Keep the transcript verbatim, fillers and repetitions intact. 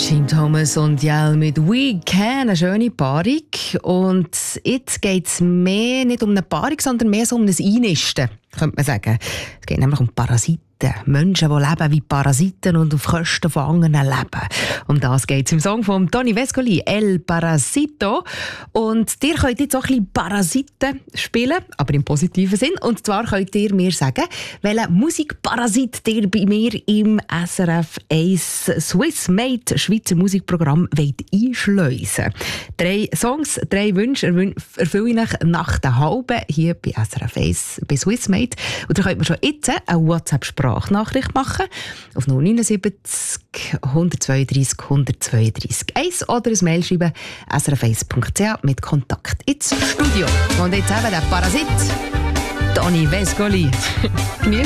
Jim Thomas und Jell mit «We Can», eine schöne Paarung. Und jetzt geht es mehr nicht um eine Paarung, sondern mehr so um ein Einnisten, könnte man sagen. Es geht nämlich um Parasiten. Menschen, die leben wie Parasiten und auf Kosten von anderen leben. Um das geht es im Song von Tony Vescoli, «El Parasito». Und ihr könnt jetzt auch ein bisschen Parasiten spielen, aber im positiven Sinn. Und zwar könnt ihr mir sagen, welchen Musikparasit ihr bei mir im S R F eins Swissmade Schweizer Musikprogramm wollt einschleusen. Drei Songs, drei Wünsche erfülle ich euch nach der halben hier bei S R F eins bei Swissmade. Und da könnt ihr schon jetzt eine WhatsApp-Sprache Nachricht machen auf null neun sieben null eins zwei drei null eins zwei drei eins oder ein Mail schreiben s r f eins punkt c h mit Kontakt ins Studio. Und jetzt eben der Parasit, Tony Vescoli.